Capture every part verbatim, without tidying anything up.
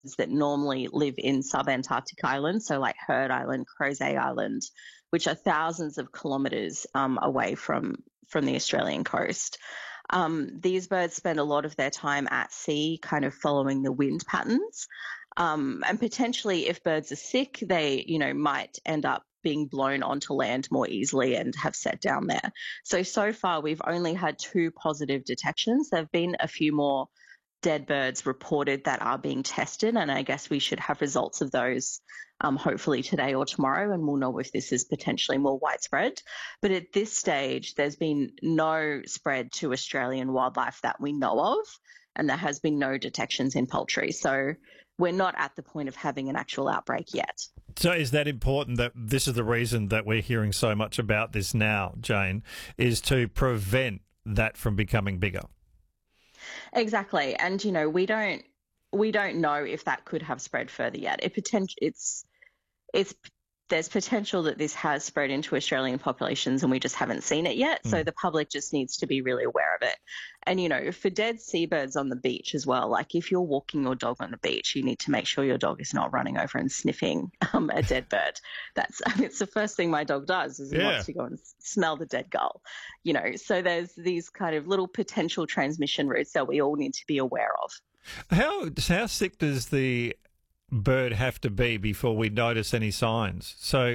that normally live in subantarctic islands, so like Heard Island, Crozet Island, which are thousands of kilometres um, away from from the Australian coast. Um, these birds spend a lot of their time at sea, kind of following the wind patterns. Um, and potentially, if birds are sick, they, you know, might end up being blown onto land more easily and have set down there. So, so far, we've only had two positive detections. There have been a few more dead birds reported that are being tested, and I guess we should have results of those um, hopefully today or tomorrow, and we'll know if this is potentially more widespread. But at this stage, there's been no spread to Australian wildlife that we know of, and there has been no detections in poultry. So we're not at the point of having an actual outbreak yet. So is that important, that this is the reason that we're hearing so much about this now, Jane, is to prevent that from becoming bigger? Exactly. And, you know, we don't we don't know if that could have spread further yet. It potent- it's it's there's potential that this has spread into Australian populations and we just haven't seen it yet. Mm. So the public just needs to be really aware of it. And, you know, for dead seabirds on the beach as well, like if you're walking your dog on the beach, you need to make sure your dog is not running over and sniffing um, a dead bird. That's, I mean, it's the first thing my dog does is he yeah. wants to go and smell the dead gull, you know. So there's these kind of little potential transmission routes that we all need to be aware of. How, how sick does the bird have to be before we notice any signs? So,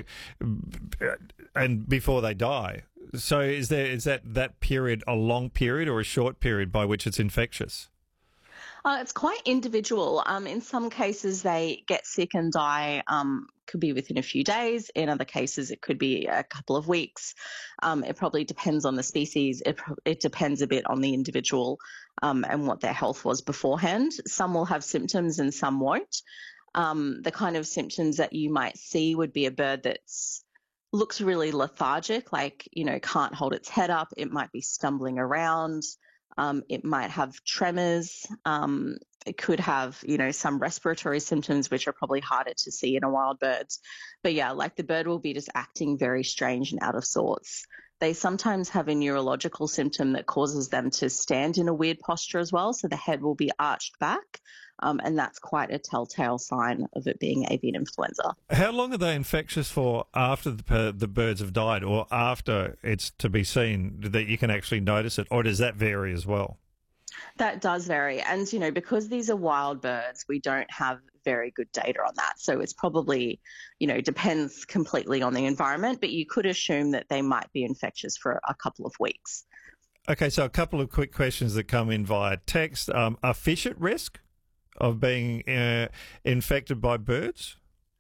and before they die. So is there is that that period a long period or a short period by which it's infectious? Uh, it's quite individual. Um, in some cases, they get sick and die. Um, could be within a few days. In other cases, it could be a couple of weeks. Um, it probably depends on the species. It it depends a bit on the individual um, and what their health was beforehand. Some will have symptoms and some won't. Um, the kind of symptoms that you might see would be a bird that's looks really lethargic, like, you know, can't hold its head up. It might be stumbling around. Um, it might have tremors. Um, it could have, you know, some respiratory symptoms, which are probably harder to see in a wild bird. But yeah, like the bird will be just acting very strange and out of sorts. They sometimes have a neurological symptom that causes them to stand in a weird posture as well. So the head will be arched back. Um, and that's quite a telltale sign of it being avian influenza. How long are they infectious for after the, the birds have died, or after it's to be seen that you can actually notice it, or does that vary as well? That does vary. And, you know, because these are wild birds, we don't have very good data on that. So it's probably, you know, depends completely on the environment, but you could assume that they might be infectious for a couple of weeks. Okay, so a couple of quick questions that come in via text. Um, are fish at risk of being uh, infected by birds?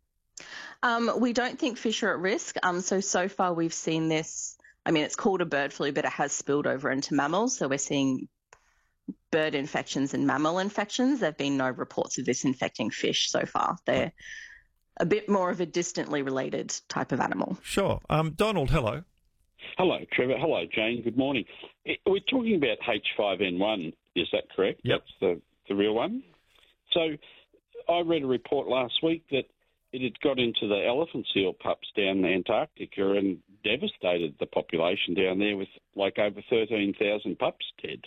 Um, we don't think fish are at risk. Um, so, so far we've seen this, I mean, it's called a bird flu, but it has spilled over into mammals. So we're seeing bird infections and mammal infections. There have been no reports of this infecting fish so far. They're a bit more of a distantly related type of animal. Sure. Um, Donald, hello. Hello, Trevor. Hello, Jane. Good morning. We're talking about H five N one, is that correct? Yep. That's the, the real one? So I read a report last week that it had got into the elephant seal pups down in Antarctica and devastated the population down there with like over thirteen thousand pups dead.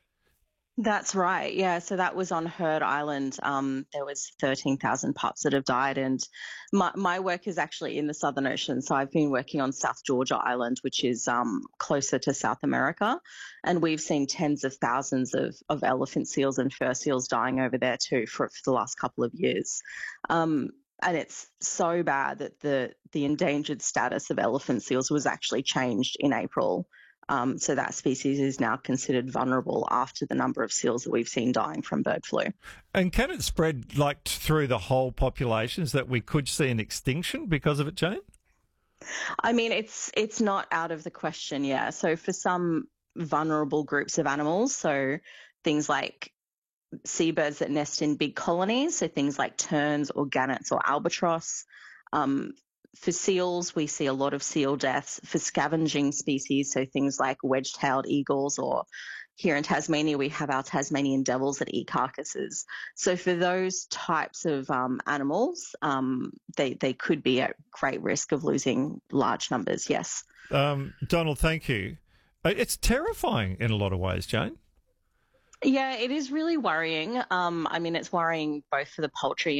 That's right. Yeah. So that was on Heard Island. Um, there was thirteen thousand pups that have died. And my, my work is actually in the Southern Ocean. So I've been working on South Georgia Island, which is um, closer to South America. And we've seen tens of thousands of, of elephant seals and fur seals dying over there too for, for the last couple of years. Um, and it's so bad that the, the endangered status of elephant seals was actually changed in April. Um, so that species is now considered vulnerable after the number of seals that we've seen dying from bird flu. And can it spread like through the whole populations that we could see an extinction because of it, Jane? I mean, it's it's not out of the question, yeah. So for some vulnerable groups of animals, so things like seabirds that nest in big colonies, so things like terns or gannets or albatross, um, for seals, we see a lot of seal deaths. For scavenging species, so things like wedge-tailed eagles, or here in Tasmania, we have our Tasmanian devils that eat carcasses. So for those types of um, animals, um, they, they could be at great risk of losing large numbers, yes. Um, Donald, thank you. It's terrifying in a lot of ways, Jane. Yeah, it is really worrying. Um, I mean, it's worrying both for the poultry